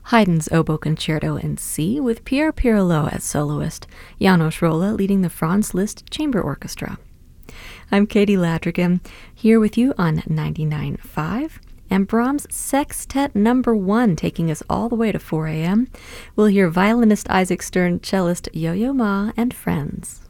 Haydn's Oboe Concerto in C with Pierre Pirolo as soloist, János Róla leading the Franz Liszt Chamber Orchestra. I'm Katie Ladrigan, here with you on 99.5, and Brahms' Sextet No. 1 taking us all the way to 4 a.m. We'll hear violinist Isaac Stern, cellist Yo-Yo Ma, and friends.